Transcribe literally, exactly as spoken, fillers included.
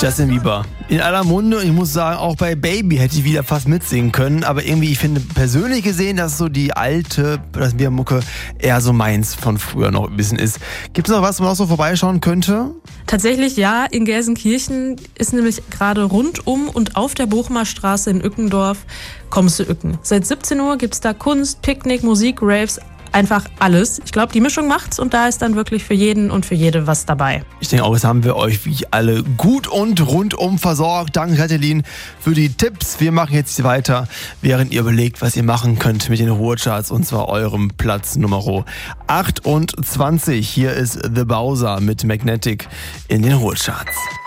Justin Bieber. In aller Munde, und ich muss sagen, auch bei Baby hätte ich wieder fast mitsingen können, aber irgendwie, ich finde persönlich gesehen, dass so die alte Justin Bieber Mucke eher so meins von früher noch ein bisschen ist. Gibt es noch was, wo man noch so vorbeischauen könnte? Tatsächlich ja, in Gelsenkirchen ist nämlich gerade rundum und auf der Bochumer Straße in Ückendorf kommst du Ücken. Seit siebzehn Uhr gibt's da Kunst, Picknick, Musik, Raves, einfach alles. Ich glaube, die Mischung macht's und da ist dann wirklich für jeden und für jede was dabei. Ich denke auch, jetzt haben wir euch wie alle gut und rundum versorgt. Danke, Katalin, für die Tipps. Wir machen jetzt weiter, während ihr überlegt, was ihr machen könnt mit den Ruhrcharts, und zwar eurem Platz Nummer achtundzwanzig. Hier ist The Bowser mit Magnetic in den Ruhrcharts.